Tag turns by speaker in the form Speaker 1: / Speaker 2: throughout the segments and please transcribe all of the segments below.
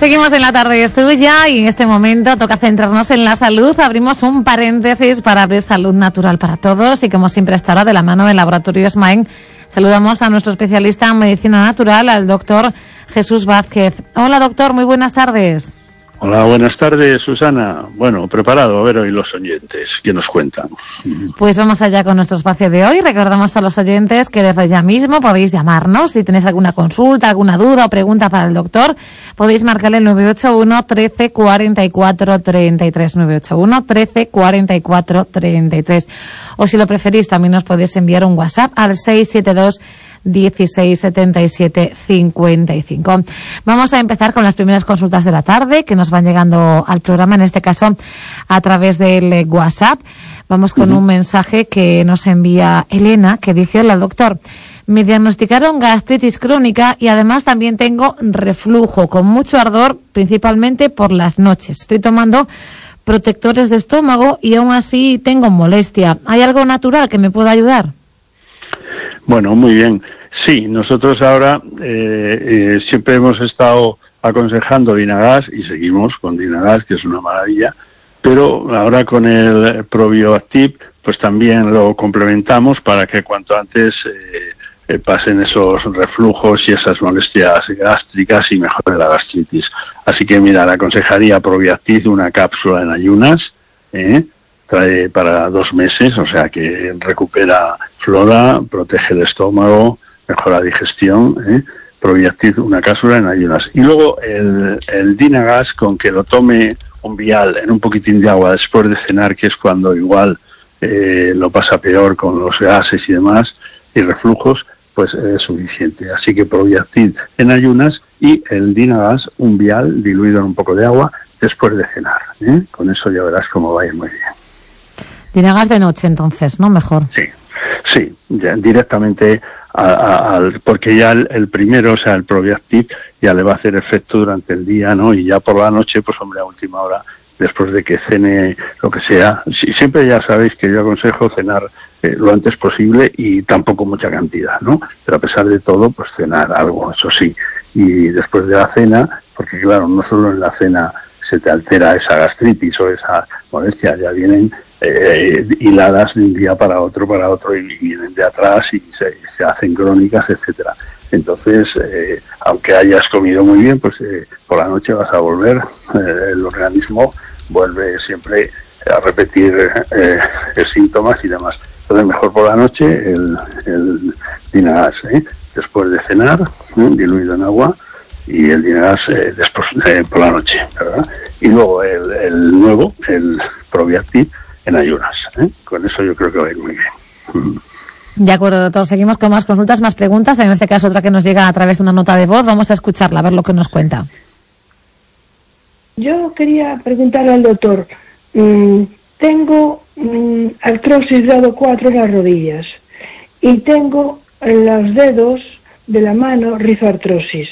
Speaker 1: Seguimos en La Tarde es Tuya y en este momento toca centrarnos en la salud. Abrimos un paréntesis para abrir salud natural para todos y como siempre estará de la mano del Laboratorio Smain. Saludamos a nuestro especialista en medicina natural, al doctor Jesús Vázquez. Hola doctor, muy buenas tardes.
Speaker 2: Hola, buenas tardes, Susana. Bueno, preparado a ver hoy los oyentes, ¿qué nos cuentan?
Speaker 1: Pues vamos allá con nuestro espacio de hoy. Recordamos a los oyentes que desde ya mismo podéis llamarnos. Si tenéis alguna consulta, alguna duda o pregunta para el doctor, podéis marcarle el 981 13 44 33, 981 13 44 33. O si lo preferís, también nos podéis enviar un WhatsApp al 672 16 77 55. Vamos a empezar con las primeras consultas de la tarde que nos van llegando al programa, en este caso a través del WhatsApp. Vamos con un mensaje que nos envía Elena, que dice: hola doctor, me diagnosticaron gastritis crónica y además también tengo reflujo con mucho ardor, principalmente por las noches. Estoy tomando protectores de estómago y aún así tengo molestia. ¿Hay algo natural que me pueda ayudar?
Speaker 2: Bueno, muy bien. Sí, nosotros ahora siempre hemos estado aconsejando Dinagas y seguimos con Dinagas, que es una maravilla, pero ahora con el ProBioActive pues también lo complementamos para que cuanto antes pasen esos reflujos y esas molestias gástricas y mejore la gastritis. Así que mira, le aconsejaría ProBioActive una cápsula en ayunas, trae para 2 meses, o sea que recupera flora, protege el estómago, mejora la digestión, ProBioActive una cápsula en ayunas. Y luego el Dinagas, con que lo tome un vial en un poquitín de agua después de cenar, que es cuando igual lo pasa peor con los gases y demás, y reflujos, pues es suficiente. Así que ProBioActive en ayunas y el Dinagas, un vial diluido en un poco de agua después de cenar. Con eso ya verás cómo va a ir muy bien.
Speaker 1: Dinagas de noche entonces, ¿no? Mejor.
Speaker 2: Sí, ya directamente porque ya el primero, o sea, el ProBioActive, ya le va a hacer efecto durante el día, ¿no? Y ya por la noche, pues hombre, a última hora, después de que cene lo que sea. Siempre ya sabéis que yo aconsejo cenar lo antes posible y tampoco mucha cantidad, ¿no? Pero a pesar de todo, pues cenar algo, eso sí. Y después de la cena, porque claro, no solo en la cena se te altera esa gastritis o esa molestia, ya vienen hiladas de un día para otro y vienen de atrás y se hacen crónicas, etcétera. Entonces, aunque hayas comido muy bien, pues por la noche vas a volver, el organismo vuelve siempre a repetir síntomas y demás. Entonces, mejor por la noche el Dinagas, después de cenar, diluido en agua, y el Dinagas después por la noche, ¿verdad? Y luego el nuevo, el ProBioActive, en ayunas. Con eso yo creo que va a ir muy bien.
Speaker 1: De acuerdo, doctor. Seguimos con más consultas, más preguntas. En este caso, otra que nos llega a través de una nota de voz. Vamos a escucharla, a ver lo que nos cuenta.
Speaker 3: Yo quería preguntarle al doctor. Tengo artrosis grado 4 en las rodillas y tengo en los dedos de la mano rizoartrosis.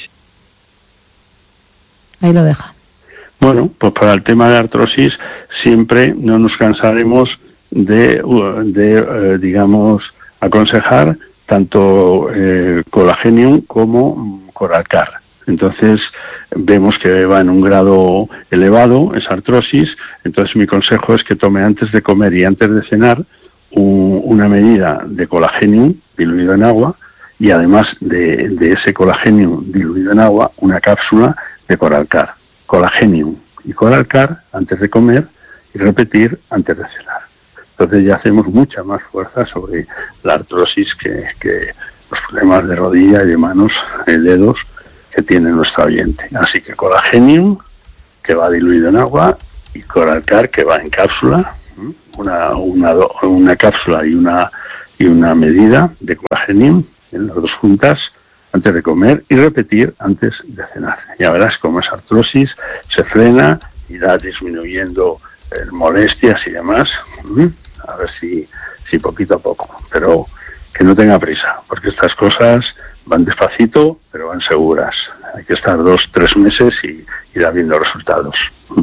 Speaker 1: Ahí lo deja.
Speaker 2: Bueno, pues para el tema de artrosis siempre no nos cansaremos de digamos, aconsejar tanto Colagenium como Coralcar. Entonces vemos que va en un grado elevado esa artrosis, entonces mi consejo es que tome antes de comer y antes de cenar una medida de Colagenium diluido en agua y además de ese Colagenium diluido en agua una cápsula de Coralcar. Colagenium y Coralcar antes de comer y repetir antes de cenar. Entonces ya hacemos mucha más fuerza sobre la artrosis que los problemas de rodilla y de manos y dedos que tiene nuestro oyente. Así que Colagenium, que va diluido en agua, y Coralcar, que va en cápsula, una cápsula y una medida de Colagenium, en las dos juntas, antes de comer y repetir antes de cenar. Ya verás cómo esa artrosis se frena, irá disminuyendo molestias y demás. A ver si poquito a poco, pero que no tenga prisa, porque estas cosas van despacito, pero van seguras. Hay que estar 2-3 meses y irá viendo resultados.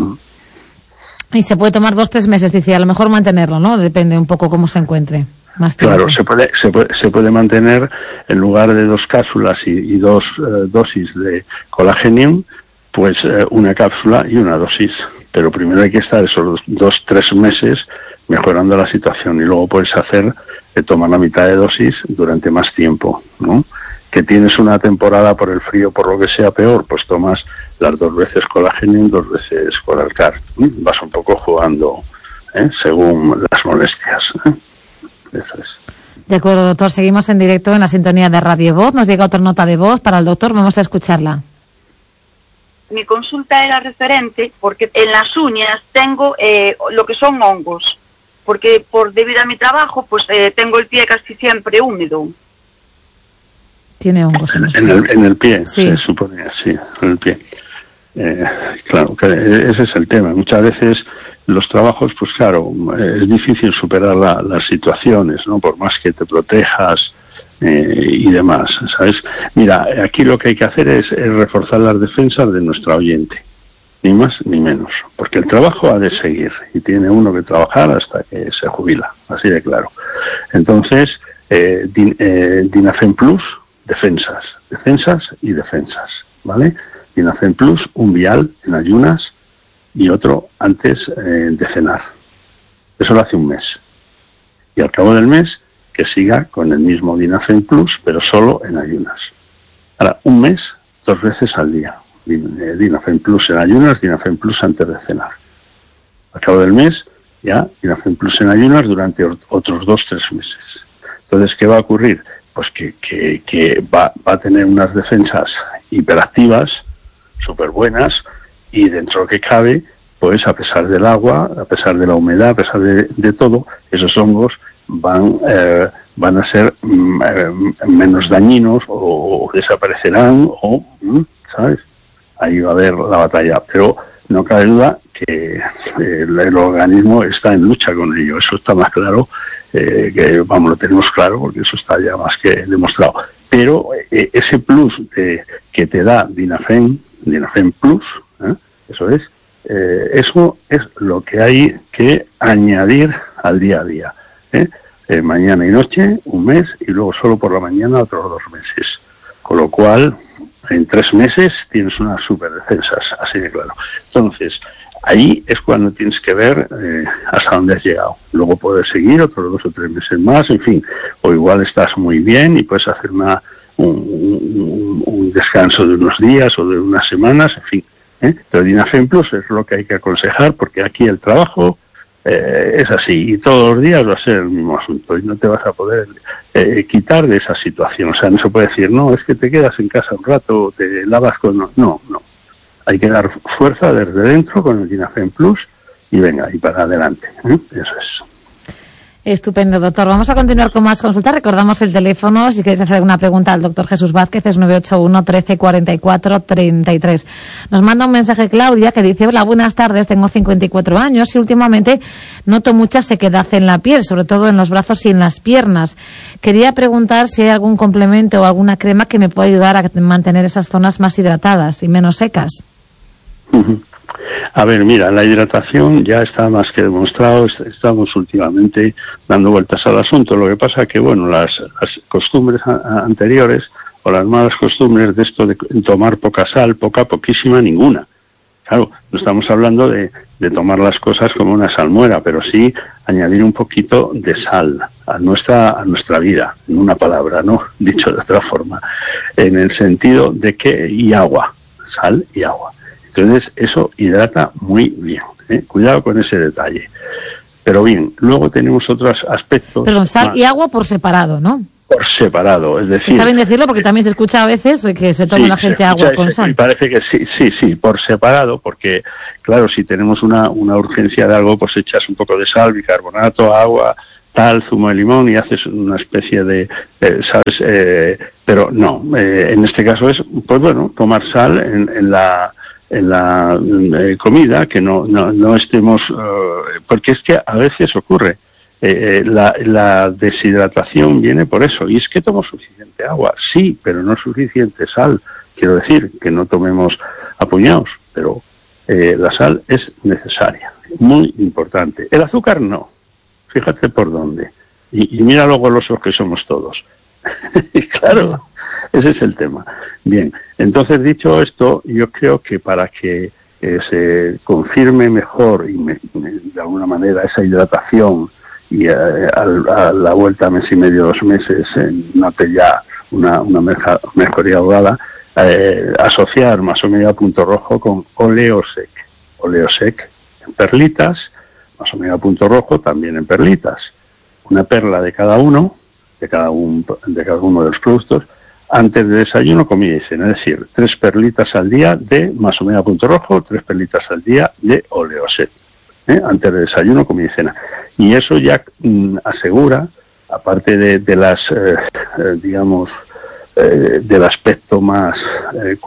Speaker 1: Y se puede tomar 2-3 meses, dice, a lo mejor mantenerlo, ¿no? Depende un poco cómo se encuentre. Más tiempo.
Speaker 2: Claro, se puede mantener en lugar de 2 cápsulas y 2 dosis de Colagenium, pues una cápsula y una dosis. Pero primero hay que estar esos 2-3 meses mejorando la situación y luego puedes tomar la mitad de dosis durante más tiempo, ¿no? Que tienes una temporada por el frío, por lo que sea peor, pues tomas las 2 veces colágeno y 2 veces Colalcar. Vas un poco jugando según las molestias. Eso es.
Speaker 1: De acuerdo, doctor. Seguimos en directo en la sintonía de Radio Voz. Nos llega otra nota de voz para el doctor. Vamos a escucharla.
Speaker 4: Mi consulta era referente porque en las uñas tengo lo que son hongos, porque debido a mi trabajo pues tengo el pie casi siempre húmedo.
Speaker 1: Tiene hongos
Speaker 2: en el pie,
Speaker 1: sí.
Speaker 2: Se supone, sí, en el pie. Claro, que ese es el tema. Muchas veces los trabajos, pues claro, es difícil superar las situaciones, ¿no? Por más que te protejas y demás, ¿sabes? Mira, aquí lo que hay que hacer es reforzar las defensas de nuestro oyente, ni más ni menos, porque el trabajo ha de seguir y tiene uno que trabajar hasta que se jubila, así de claro. Entonces, Dinafem Plus, defensas y defensas, ¿vale? Dinafem Plus, un vial en ayunas y otro antes de cenar. Eso lo hace un mes. Y al cabo del mes, que siga con el mismo Dinafem Plus, pero solo en ayunas. Ahora, un mes, 2 veces al día. Dinafem Plus en ayunas, Dinafem Plus antes de cenar. Al cabo del mes, ya Dinafem Plus en ayunas durante otros 2-3 meses. Entonces, ¿qué va a ocurrir? Pues que va a tener unas defensas hiperactivas, súper buenas, y dentro de lo que cabe, pues a pesar del agua, a pesar de la humedad, a pesar de todo, esos hongos van a ser menos dañinos o desaparecerán ¿sabes? Ahí va a haber la batalla, pero no cabe duda que el organismo está en lucha con ello, eso está más claro, que vamos, lo tenemos claro porque eso está ya más que demostrado. Pero ese plus que te da Dinafem Plus, eso es lo que hay que añadir al día a día. Mañana y noche, un mes, y luego solo por la mañana otros 2 meses. Con lo cual, en 3 meses tienes unas super defensas, así de claro. Entonces, ahí es cuando tienes que ver hasta dónde has llegado. Luego puedes seguir otros 2 o 3 meses más, en fin. O igual estás muy bien y puedes hacer un descanso de unos días o de unas semanas, en fin. Pero Dinafem Plus es lo que hay que aconsejar, porque aquí el trabajo es así y todos los días va a ser el mismo asunto y no te vas a poder quitar de esa situación. O sea, no se puede decir, no, es que te quedas en casa un rato o te lavas con... No. Hay que dar fuerza desde dentro con el Dinafem Plus y venga, y para adelante. Eso es.
Speaker 1: Estupendo, doctor. Vamos a continuar con más consultas. Recordamos el teléfono, si queréis hacer alguna pregunta al doctor Jesús Vázquez, es 981 13 44 33. Nos manda un mensaje Claudia que dice: hola, buenas tardes, tengo 54 años y últimamente noto mucha sequedad en la piel, sobre todo en los brazos y en las piernas. Quería preguntar si hay algún complemento o alguna crema que me pueda ayudar a mantener esas zonas más hidratadas y menos secas.
Speaker 2: A ver, mira, la hidratación ya está más que demostrado, estamos últimamente dando vueltas al asunto. Lo que pasa que, bueno, las costumbres anteriores o las malas costumbres de esto de tomar poca sal, poquísima, ninguna. Claro, no estamos hablando de tomar las cosas como una salmuera, pero sí añadir un poquito de sal a nuestra vida, en una palabra, ¿no? Dicho de otra forma, en el sentido de que, y agua, sal y agua. Entonces, eso hidrata muy bien. Cuidado con ese detalle. Pero bien, luego tenemos otros aspectos.
Speaker 1: Perdón, sal y agua por separado, ¿no?
Speaker 2: Por separado, es decir...
Speaker 1: Está bien decirlo porque también se escucha a veces que se toma la gente agua con sal.
Speaker 2: Y parece que sí, por separado, porque, claro, si tenemos una urgencia de algo, pues echas un poco de sal, bicarbonato, agua, tal, zumo de limón y haces una especie de, ¿sabes? Pero no, en este caso es, pues bueno, tomar sal en la comida, que no estemos, porque es que a veces ocurre, la deshidratación viene por eso, y es que tomo suficiente agua, sí, pero no suficiente sal, quiero decir, que no tomemos a puñados, pero la sal es necesaria, muy importante. El azúcar no, fíjate por dónde, y mira luego los ojos que somos todos. Y claro, Ese es el tema. Bien, entonces dicho esto, yo creo que para que se confirme mejor y de alguna manera esa hidratación y a la vuelta a mes y medio, 2 meses, note ya una mejoría ahogada, asociar Masomedia Punto Rojo con Oleosec en perlitas, Masomedia Punto Rojo también en perlitas, una perla de cada uno de los productos antes de desayuno, comida y cena, es decir, 3 perlitas al día de Masomedia Punto Rojo, 3 perlitas al día de Oleosec, antes de desayuno, comida y cena. Y eso ya asegura, aparte de las, digamos, del aspecto más